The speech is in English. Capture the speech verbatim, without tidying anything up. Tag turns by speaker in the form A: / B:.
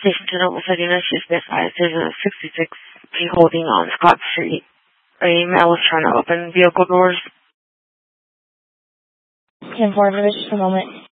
A: station to Noble City, United States, be advised there's a sixty-six G holding on Scott Street. A male was trying to open vehicle doors.
B: ten four, just a moment.